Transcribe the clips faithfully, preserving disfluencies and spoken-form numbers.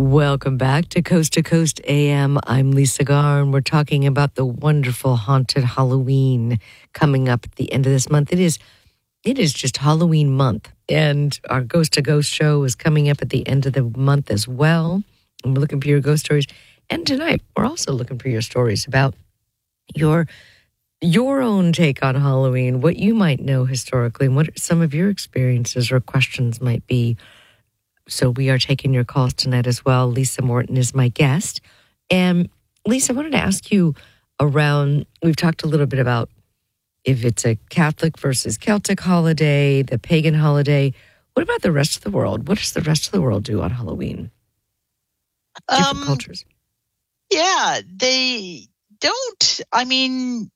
Welcome back to Coast to Coast A M. I'm Lisa Garr, and we're talking about the wonderful haunted Halloween coming up at the end of this month. It is, it is just Halloween month, and our Ghost to Ghost show is coming up at the end of the month as well. And we're looking for your ghost stories. And tonight, we're also looking for your stories about your your own take on Halloween, what you might know historically, and what some of your experiences or questions might be. So we are taking your calls tonight as well. Lisa Morton is my guest. And Lisa, I wanted to ask you around, we've talked a little bit about if it's a Catholic versus Celtic holiday, the pagan holiday. What about the rest of the world? What does the rest of the world do on Halloween? Different um, cultures. Yeah, they don't. I mean,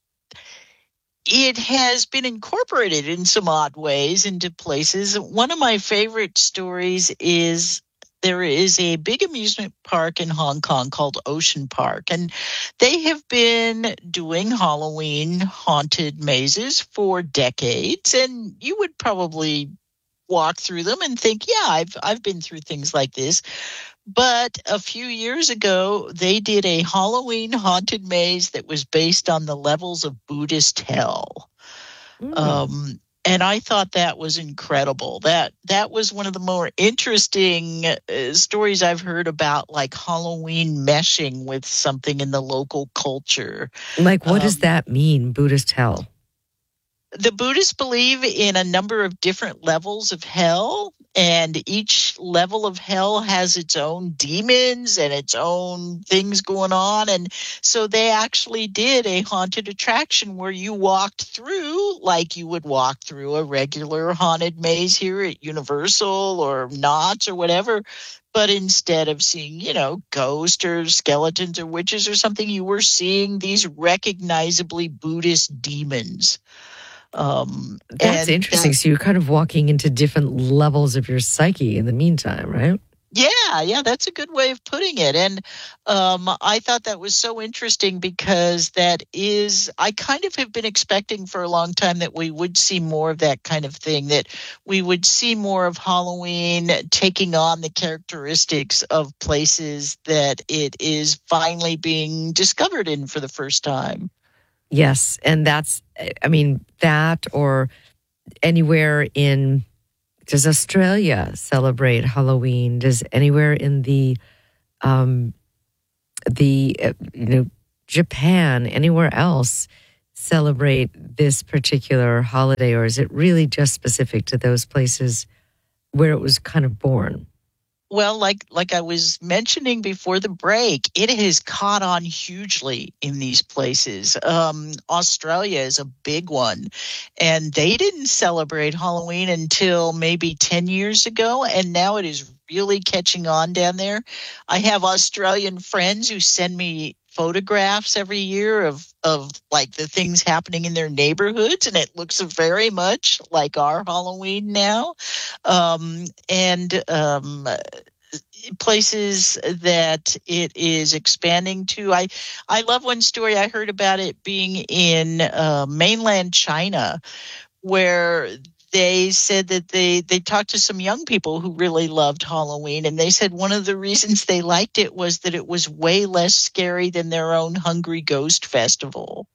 it has been incorporated in some odd ways into places. One of my favorite stories is there is a big amusement park in Hong Kong called Ocean Park, and they have been doing Halloween haunted mazes for decades, and you would probably walk through them and think, yeah, I've I've been through things like this. But a few years ago, they did a Halloween haunted maze that was based on the levels of Buddhist hell. Mm. Um, and I thought that was incredible. That that was one of the more interesting uh, stories I've heard about, like Halloween meshing with something in the local culture. Like, what um, does that mean, Buddhist hell? The Buddhists believe in a number of different levels of hell, and each level of hell has its own demons and its own things going on. And so they actually did a haunted attraction where you walked through like you would walk through a regular haunted maze here at Universal or Knott's or whatever. But instead of seeing, you know, ghosts or skeletons or witches or something, you were seeing these recognizably Buddhist demons. Um, That's interesting. That, so you're kind of walking into different levels of your psyche in the meantime, right? Yeah, yeah, that's a good way of putting it. And um, I thought that was so interesting because that is, I kind of have been expecting for a long time that we would see more of that kind of thing, that we would see more of Halloween taking on the characteristics of places that it is finally being discovered in for the first time. Yes, and that's, I mean, that or anywhere in, does Australia celebrate Halloween? Does anywhere in the, um, the uh, you know, Japan, anywhere else celebrate this particular holiday? Or is it really just specific to those places where it was kind of born? Well, like like I was mentioning before the break, it has caught on hugely in these places. Um, Australia is a big one, and they didn't celebrate Halloween until maybe ten years ago, and now it is really catching on down there. I have Australian friends who send me photographs every year of, of like the things happening in their neighborhoods, and it looks very much like our Halloween now. Um, and um, places that it is expanding to. I, I love one story I heard about it being in uh, mainland China, where they said that they, they talked to some young people who really loved Halloween, and they said one of the reasons they liked it was that it was way less scary than their own Hungry Ghost Festival.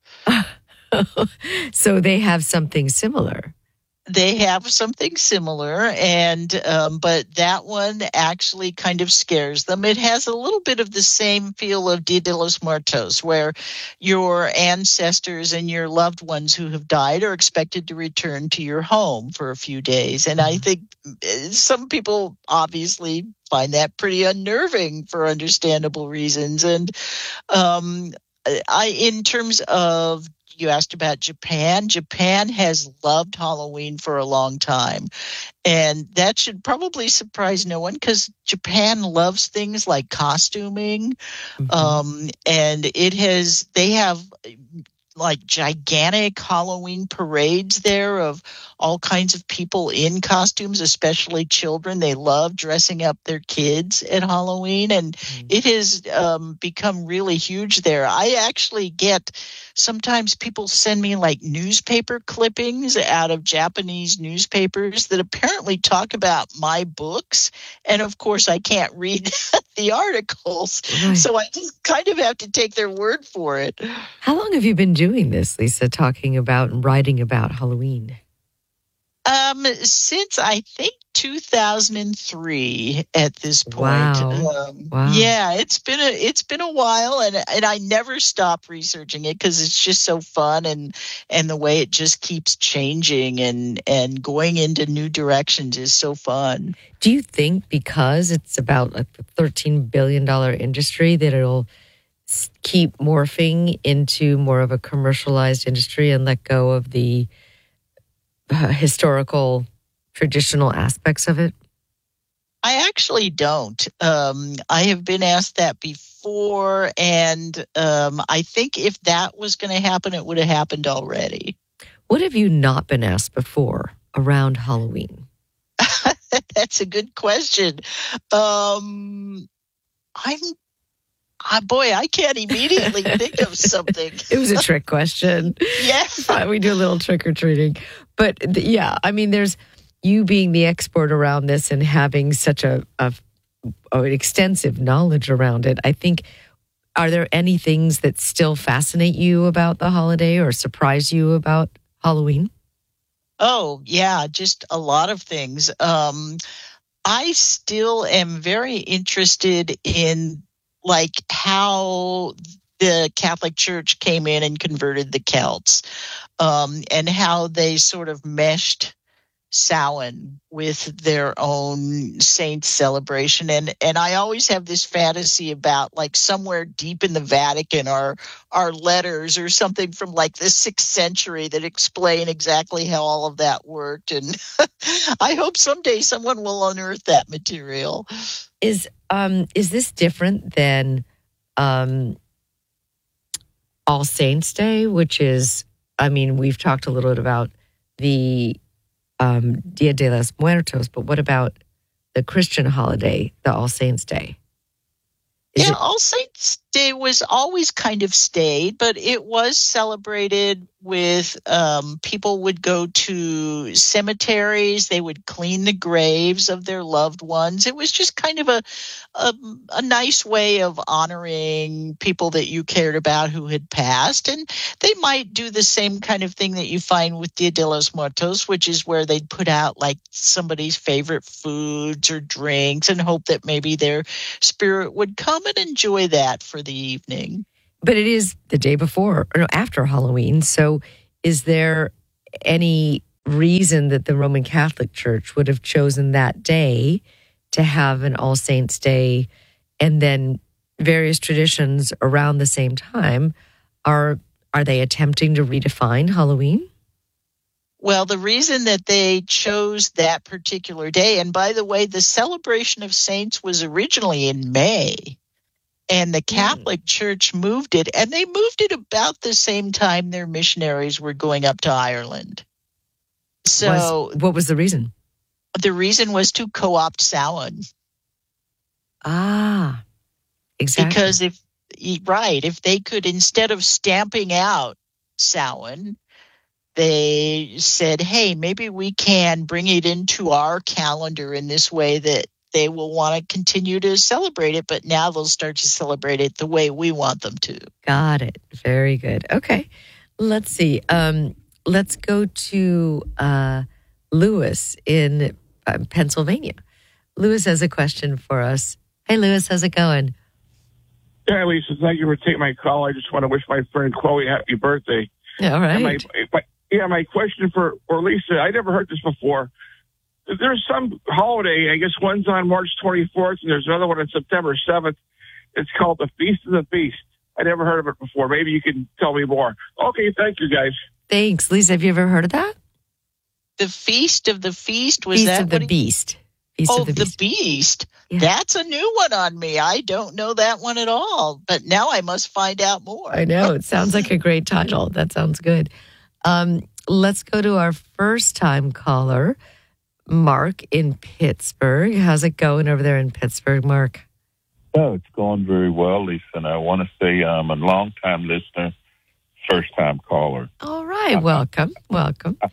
So they have something similar. They have something similar, and um, but that one actually kind of scares them. It has a little bit of the same feel of Dia de los Muertos, where your ancestors and your loved ones who have died are expected to return to your home for a few days. And I think some people obviously find that pretty unnerving for understandable reasons. And um, I, in terms of, you asked about Japan. Japan has loved Halloween for a long time. And that should probably surprise no one because Japan loves things like costuming. Mm-hmm. Um, and it has, they have like gigantic Halloween parades there of all kinds of people in costumes, especially children. They love dressing up their kids at Halloween, and mm. it has um, become really huge there. I actually get, sometimes people send me like newspaper clippings out of Japanese newspapers that apparently talk about my books. And of course, I can't read the articles. Right. So I just kind of have to take their word for it. How long have you been doing this, Lisa, talking about and writing about Halloween? Um, since I think two thousand three at this point. Wow. Um, wow. Yeah, it's been a it's been a while, and and I never stop researching it because it's just so fun, and and the way it just keeps changing and and going into new directions is so fun. Do you think because it's about a thirteen billion dollars industry that it'll keep morphing into more of a commercialized industry and let go of the uh, historical, traditional aspects of it? I actually don't. Um, I have been asked that before, and um, I think if that was going to happen, it would have happened already. What have you not been asked before around Halloween? That's a good question. Um, I'm, ah, boy, I can't immediately think of something. It was a trick question. Yeah. We do a little trick or treating. But yeah, I mean, there's you being the expert around this and having such a, a, a extensive knowledge around it. I think, are there any things that still fascinate you about the holiday or surprise you about Halloween? Oh, yeah, just a lot of things. Um, I still am very interested in like how the Catholic Church came in and converted the Celts, um, and how they sort of meshed Samhain with their own saint celebration. And and I always have this fantasy about like somewhere deep in the Vatican are are letters or something from like the sixth century that explain exactly how all of that worked. And I hope someday someone will unearth that material. Is um is this different than um All Saints Day, which is, I mean, we've talked a little bit about the Um, Dia de los Muertos, but what about the Christian holiday, the All Saints Day? Is yeah, it- All Saints Day was always kind of stayed, but it was celebrated with um, people would go to cemeteries. They would clean the graves of their loved ones. It was just kind of a, a, a nice way of honoring people that you cared about who had passed. And they might do the same kind of thing that you find with Dia de los Muertos, which is where they'd put out like somebody's favorite foods or drinks and hope that maybe their spirit would come and enjoy that for the evening. But it is the day before or after Halloween. So is there any reason that the Roman Catholic Church would have chosen that day to have an All Saints Day, and then various traditions around the same time? Are are they attempting to redefine Halloween? Well, the reason that they chose that particular day, and by the way, the celebration of saints was originally in May. And the Catholic mm. Church moved it, and they moved it about the same time their missionaries were going up to Ireland. So, was, what was the reason? The reason was to co-opt Samhain. Ah, exactly. Because if right, if they could, instead of stamping out Samhain, they said, "Hey, maybe we can bring it into our calendar in this way that they will want to continue to celebrate it, but now they'll start to celebrate it the way we want them to." Got it. Very good. Okay. Let's see. Um, let's go to uh, Lewis in uh, Pennsylvania. Lewis has a question for us. Hey, Lewis, how's it going? Yeah, Lisa, thank you for taking my call. I just want to wish my friend Chloe happy birthday. All right. My, my, yeah, my question for, for Lisa, I never heard this before. There's some holiday, I guess one's on March twenty-fourth, and there's another one on September seventh. It's called the Feast of the Beast. I never heard of it before. Maybe you can tell me more. Okay, thank you, guys. Thanks. Lisa, have you ever heard of that? The Feast of the Feast? Was Feast that of the he... Beast. Feast oh, of the the Beast. Beast. Yeah. That's a new one on me. I don't know that one at all, but now I must find out more. I know. It sounds like a great title. That sounds good. Um, let's go to our first-time caller, Mark in Pittsburgh. How's it going over there in Pittsburgh, Mark? Oh, it's going very well, Lisa. And I want to say I'm a long-time listener, first-time caller. All right. Welcome. Welcome.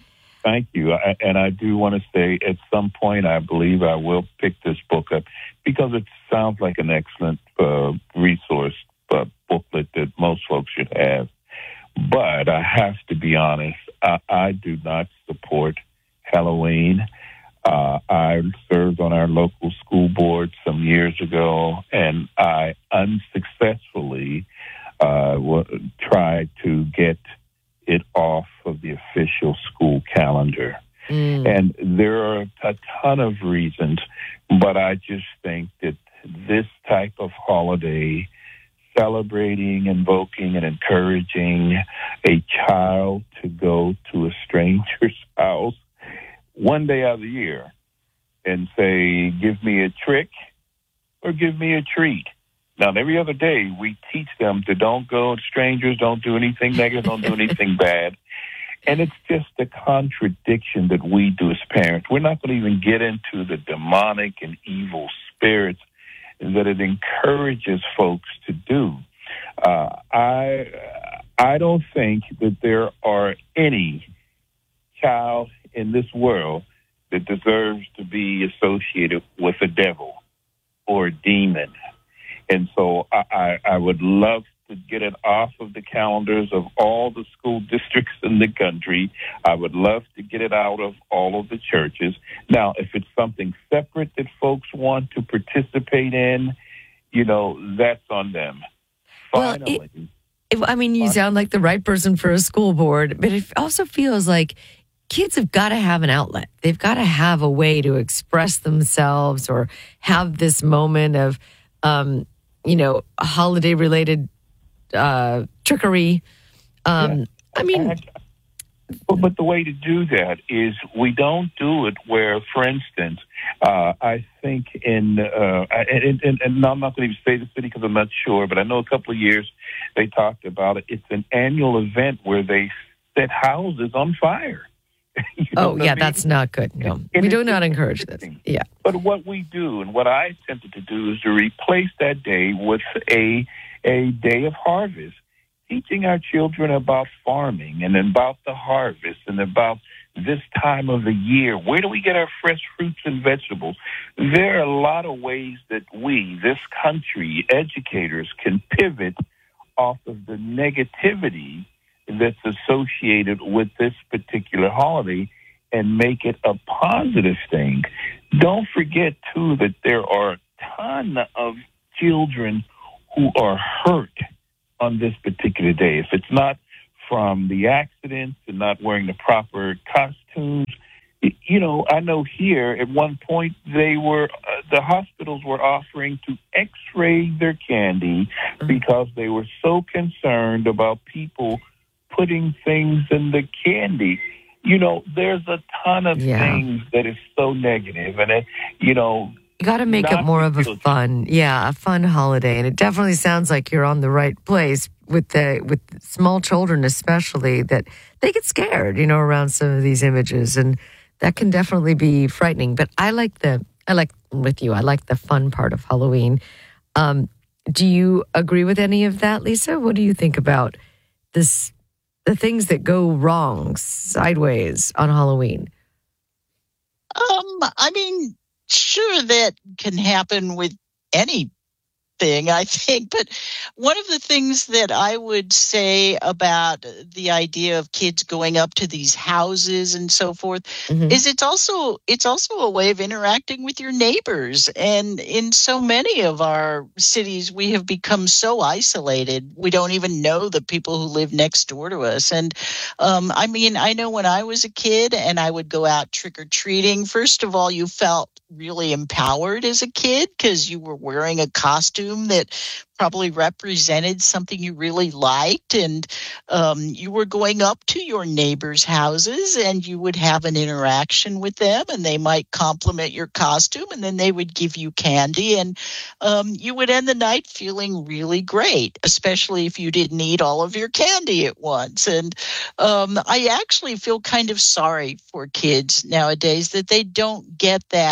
thank you. I, and I do want to say at some point, I believe I will pick this book up because it sounds like an excellent uh, resource uh, booklet that most folks should have. But I have to be honest, I, I do not support Halloween. Uh, I served on our local school board some years ago, and I unsuccessfully uh, w- tried to get it off of the official school calendar. Mm. And there are a ton of reasons, but I just think that this type of holiday, celebrating, invoking, and encouraging a child to go to a stranger's house one day out of the year and say, give me a trick or give me a treat. Now, every other day, we teach them to don't go to strangers, don't do anything negative, don't do anything bad. And it's just a contradiction that we do as parents. We're not going to even get into the demonic and evil spirits that it encourages folks to do. Uh, I I don't think that there are any child in this world that deserves to be associated with a devil or a demon. And so I, I, I would love to get it off of the calendars of all the school districts in the country. I would love to get it out of all of the churches. Now, if it's something separate that folks want to participate in, you know, that's on them. Finally. Well, it, I mean, you sound like the right person for a school board, but it also feels like kids have got to have an outlet. They've got to have a way to express themselves or have this moment of, um, you know, holiday-related uh, trickery. Um, yeah. I mean... But, but the way to do that is we don't do it where, for instance, uh, I think in, uh, and, and, and I'm not going to even say the city because I'm not sure, but I know a couple of years they talked about it. It's an annual event where they set houses on fire. You know oh, yeah, I mean? That's not good. No, and we do not encourage this. Yeah. But what we do and what I attempted to do is to replace that day with a a day of harvest, teaching our children about farming and about the harvest and about this time of the year. Where do we get our fresh fruits and vegetables? There are a lot of ways that we, this country, educators, can pivot off of the negativity that's associated with this particular holiday and make it a positive thing. Don't forget, too, that there are a ton of children who are hurt on this particular day. If it's not from the accidents and not wearing the proper costumes, you know, I know here at one point they were, uh, the hospitals were offering to x-ray their candy because they were so concerned about people putting things in the candy. You know, there's a ton of yeah. things that is so negative, and it, you know, you got to make it more of a fun, yeah, a fun holiday. And it definitely sounds like you're on the right place with the with small children, especially that they get scared, you know, around some of these images, and that can definitely be frightening. But I like the, I like with you, I like the fun part of Halloween. Um, do you agree with any of that, Lisa? What do you think about this? The things that go wrong, sideways on Halloween? Um, I mean, sure, that can happen with anything, I think. But one of the things that I would say about the idea of kids going up to these houses and so forth mm-hmm. is it's also it's also a way of interacting with your neighbors. And in so many of our cities, we have become so isolated. We don't even know the people who live next door to us. And um, I mean, I know when I was a kid and I would go out trick-or-treating, first of all, you felt really empowered as a kid because you were wearing a costume that probably represented something you really liked, and um, you were going up to your neighbors' houses and you would have an interaction with them, and they might compliment your costume, and then they would give you candy, and um, you would end the night feeling really great, especially if you didn't eat all of your candy at once. And um, I actually feel kind of sorry for kids nowadays that they don't get that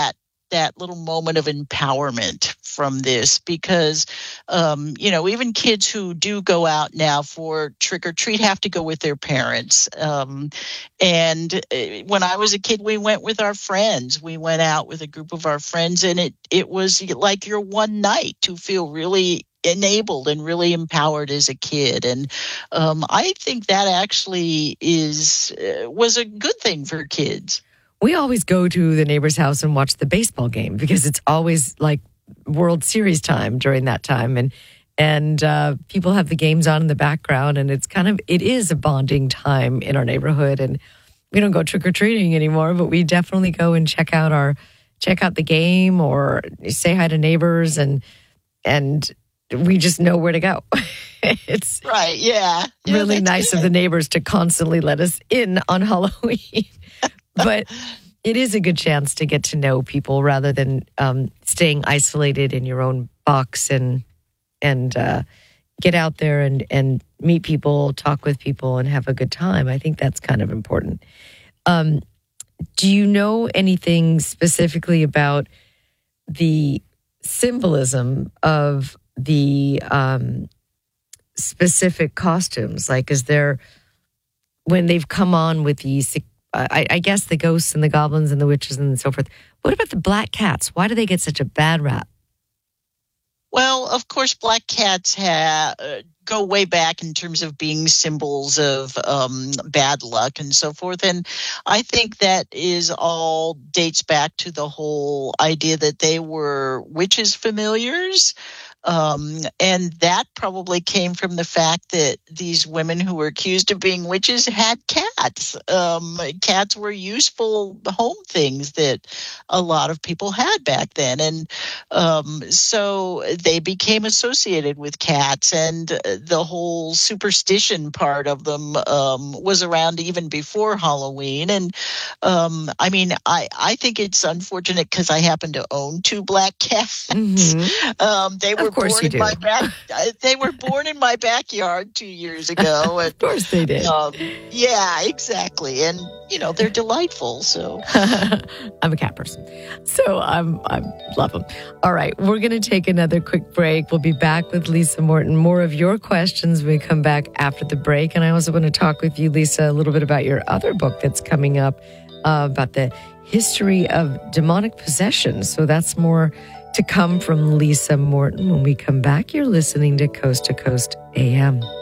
that little moment of empowerment from this, because, um, you know, even kids who do go out now for trick or treat have to go with their parents. Um, and when I was a kid, we went with our friends. We went out with a group of our friends, and it, it was like your one night to feel really enabled and really empowered as a kid. And um, I think that actually is uh, was a good thing for kids. We always go to the neighbor's house and watch the baseball game because it's always like World Series time during that time. And and uh, people have the games on in the background, and it's kind of, it is a bonding time in our neighborhood. And we don't go trick-or-treating anymore, but we definitely go and check out our, check out the game or say hi to neighbors, and and we just know where to go. It's right, yeah. yeah really nice good. of the neighbors to constantly let us in on Halloween. But it is a good chance to get to know people rather than um, staying isolated in your own box, and and uh, get out there and, and meet people, talk with people, and have a good time. I think that's kind of important. Um, do you know anything specifically about the symbolism of the um, specific costumes? Like, is there, when they've come on with these, I, I guess the ghosts and the goblins and the witches and so forth. What about the black cats? Why do they get such a bad rap? Well, of course, black cats ha- uh, go way back in terms of being symbols of um, bad luck and so forth. And I think that is all dates back to the whole idea that they were witches' familiars. Um, and that probably came from the fact that these women who were accused of being witches had cats. Um, cats were useful home things that a lot of people had back then. And um, so they became associated with cats, and the whole superstition part of them um, was around even before Halloween. And um, I mean, I, I think it's unfortunate because I happen to own two black cats. Mm-hmm. Um, they were Of course born you in do. my back. They were born in my backyard two years ago. And, Of course they did. um, yeah, exactly. And you know, they're delightful. So I'm a cat person, so I'm I love them. All right, we're going to take another quick break. We'll be back with Lisa Morton. More of your questions when we come back after the break. And I also want to talk with you, Lisa, a little bit about your other book that's coming up uh, about the history of demonic possession. So that's more to come from Lisa Morton when we come back. You're listening to Coast to Coast A M.